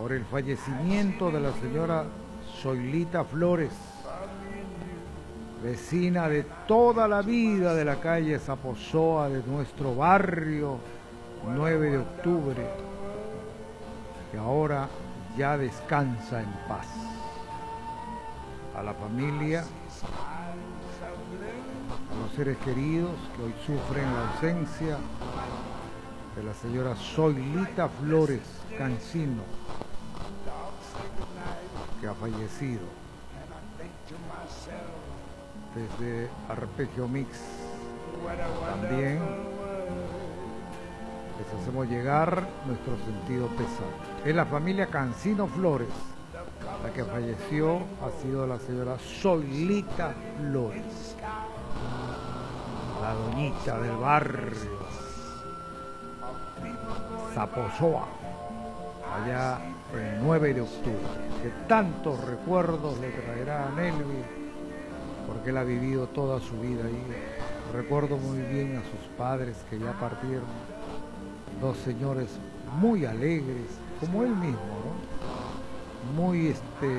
por el fallecimiento de la señora Zoilita Flores, vecina de toda la vida de la calle Zaposoa de nuestro barrio 9 de octubre, que ahora ya descansa en paz. A la familia, a los seres queridos que hoy sufren la ausencia de la señora Zoilita Flores Cancino, que ha fallecido. Desde Arpegio Mix también les hacemos llegar nuestro sentido pesar. Es la familia Cancino Flores. La que falleció ha sido la señora Zoilita Flores, la doñita del barrio Zaposoa, allá el 9 de octubre, que tantos recuerdos le traerá a Nelvi, porque él ha vivido toda su vida ahí. Recuerdo muy bien a sus padres que ya partieron, dos señores muy alegres, como él mismo, ¿no? Muy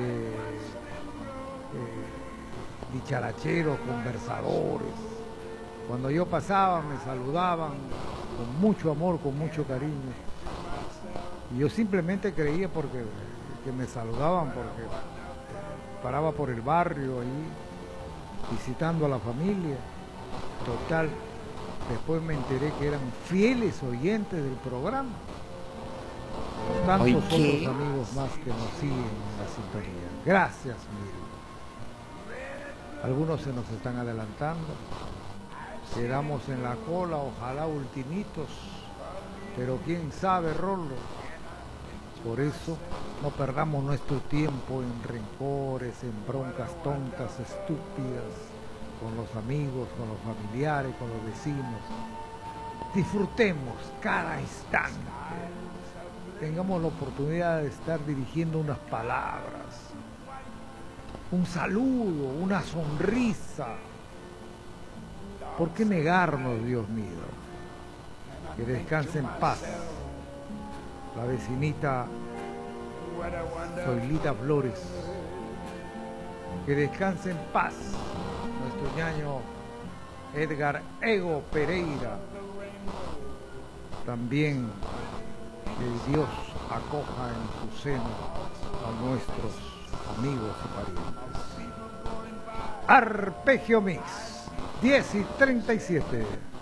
dicharacheros, conversadores. Cuando yo pasaba me saludaban con mucho amor, con mucho cariño. Y yo simplemente creía que me saludaban porque paraba por el barrio ahí visitando a la familia. Total, después me enteré que eran fieles oyentes del programa. Tantos otros amigos más que nos siguen en la sintonía. Gracias, Miriam. Algunos se nos están adelantando. Quedamos en la cola, ojalá ultimitos, pero quién sabe, Rolo. Por eso no perdamos nuestro tiempo en rencores, en broncas tontas, estúpidas, con los amigos, con los familiares, con los vecinos. Disfrutemos cada instante. Tengamos la oportunidad de estar dirigiendo unas palabras, un saludo, una sonrisa. ¿Por qué negarnos, Dios mío? Que descanse en paz la vecinita Zoilita Flores. Que descanse en paz nuestro ñaño Edgar Ego Pereira. También que Dios acoja en su seno a nuestros amigos y parientes. Arpegio Mix, 10:37.